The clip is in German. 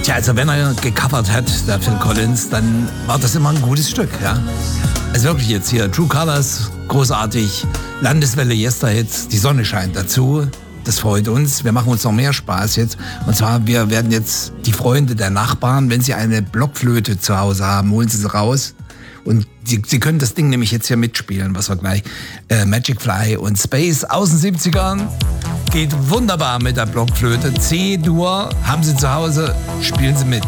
Tja, also wenn er gecovert hat, der Phil Collins, dann war das immer ein gutes Stück, ja. Also wirklich jetzt hier, True Colors, großartig, Landeswelle, Yesterhits, die Sonne scheint dazu. Das freut uns. Wir machen uns noch mehr Spaß jetzt. Und zwar, wir werden jetzt die Freunde der Nachbarn, wenn sie eine Blockflöte zu Hause haben, holen sie sie raus. Und sie können das Ding nämlich jetzt hier mitspielen, was wir gleich, Magic Fly und Space aus den 70ern. Geht wunderbar mit der Blockflöte. C-Dur haben sie zu Hause, spielen sie mit.